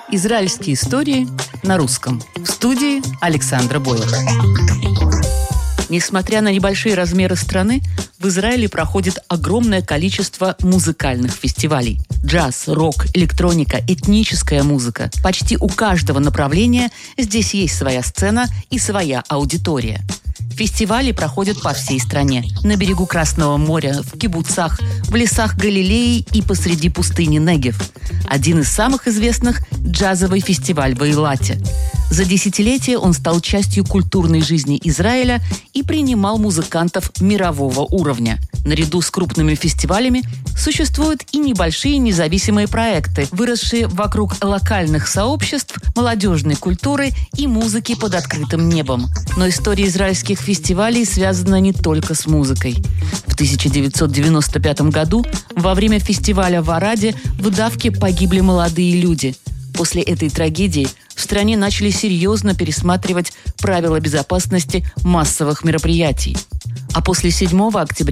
Израильские истории на русском. В студии Александра Бойлер. Несмотря на небольшие размеры страны, в Израиле проходит огромное количество музыкальных фестивалей. Джаз, рок, электроника, этническая музыка. Почти у каждого направления здесь есть своя сцена и своя аудитория. Фестивали проходят по всей стране. На берегу Красного моря, в кибуцах, в лесах Галилеи и посреди пустыни Негев. Один из самых известных – джазовый фестиваль в Эйлате. За десятилетия он стал частью культурной жизни Израиля и принимал музыкантов мирового уровня. Наряду с крупными фестивалями существуют и небольшие независимые проекты, выросшие вокруг локальных сообществ, молодежной культуры и музыки под открытым небом. Но история израильских фестивалей связана не только с музыкой. В 1995 году во время фестиваля в Араде в давке погибли молодые люди. После этой трагедии в стране начали серьезно пересматривать правила безопасности массовых мероприятий. А после 7 октября